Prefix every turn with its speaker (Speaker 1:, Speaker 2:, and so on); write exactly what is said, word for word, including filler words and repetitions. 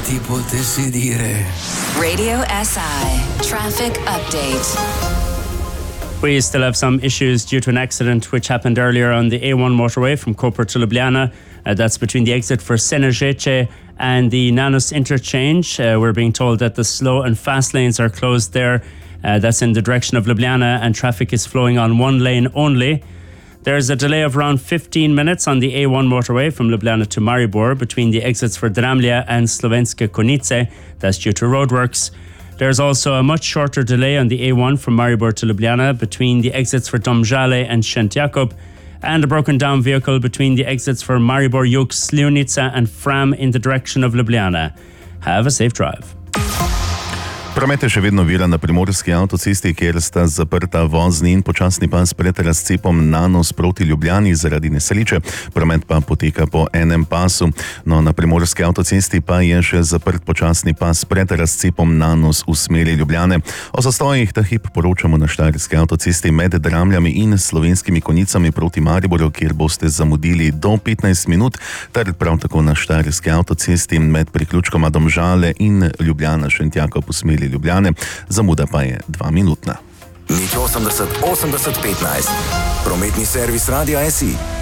Speaker 1: ti potessi dire.
Speaker 2: Radio S I Traffic Update.
Speaker 3: We still have some issues due to an accident which happened earlier on the A one motorway from Koper to Ljubljana. Uh, that's between the exit for Senežeče and the Nanos interchange. Uh, we're being told that the slow and fast lanes are closed there. Uh, that's in the direction of Ljubljana, and traffic is flowing on one lane only. There's a delay of around fifteen minutes on the A one motorway from Ljubljana to Maribor between the exits for Dramlje and Slovenske Konjice. That's due to roadworks. There's also a much shorter delay on the A one from Maribor to Ljubljana between the exits for Domžale and Šent Jakub, and a broken down vehicle between the exits for Maribor Jug, Slivnica and Fram in the direction of Ljubljana. Have a safe drive.
Speaker 4: Promet je še vedno viran na primorski avtocesti, kjer sta zaprta vozni in počasni pas pred razcepom Nanos proti Ljubljani zaradi nesreče. Promet pa poteka po enem pasu. No, na primorski avtocesti pa je še zaprt počasni pas pred razcepom Nanos v smeri Ljubljane. O zastojih ta hip poročamo na štajerski avtocesti med Dramljami in Slovenskimi Konjicami proti Mariboru, kjer boste zamudili do petnajst minut, ter prav tako na štajerski avtocesti med priključkoma Domžale in Ljubljana Šent Jakub v smeri Ljubljane, zamuda pa je dva minutna.
Speaker 1: nič osemdeset osemdeset petnajst. Prometni servis Radia S I.